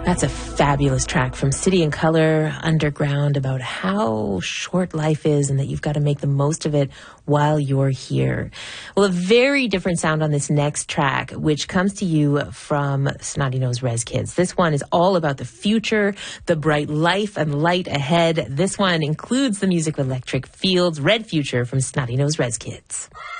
That's a fabulous track from City and Colour, Underground, about how short life is and that you've got to make the most of it while you're here. Well, a very different sound on this next track, which comes to you from Snotty Nose Rez Kids. This one is all about the future, the bright life and light ahead. This one includes the music of Electric Fields, Red Future from Snotty Nose Rez Kids.